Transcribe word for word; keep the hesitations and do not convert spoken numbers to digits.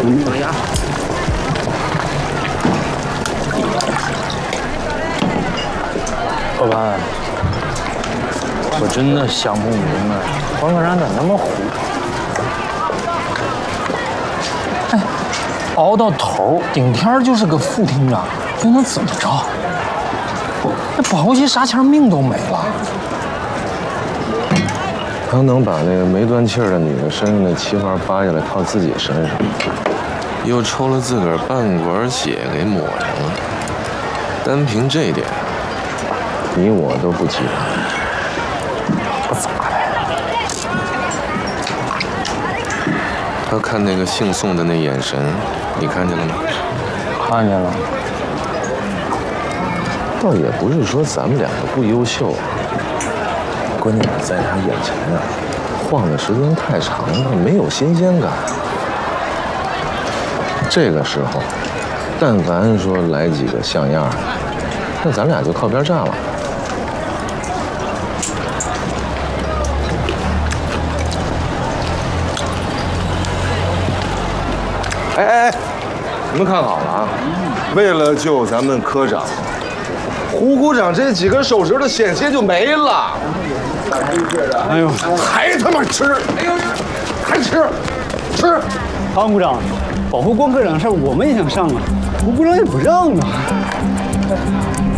等一下。老板，我真的想不明白，黄科长咋那么虎？哎，熬到头，顶天就是个副厅长，又能怎么着？那保不齐啥前命都没了。 他能把那个没断气儿的女的身上的气花扒下来套自己身上，又抽了自个儿半管血给抹上了。单凭这点，你我都不及他。 我咋的？ 他看那个姓宋的那眼神，你看见了吗？ 看见了。 倒也不是说咱们两个不优秀，关键是在他眼前啊，晃的时间太长了，没有新鲜感。这个时候，但凡说来几个像样的，那咱俩就靠边站了。哎哎哎，你们看好了啊！为了救咱们科长，胡股长这几根手指头险些就没了。 哎呦， 还他妈吃！哎呦，还吃，吃！ 唐股长，保护光科长的事儿我们也想上啊，胡股长也不让啊。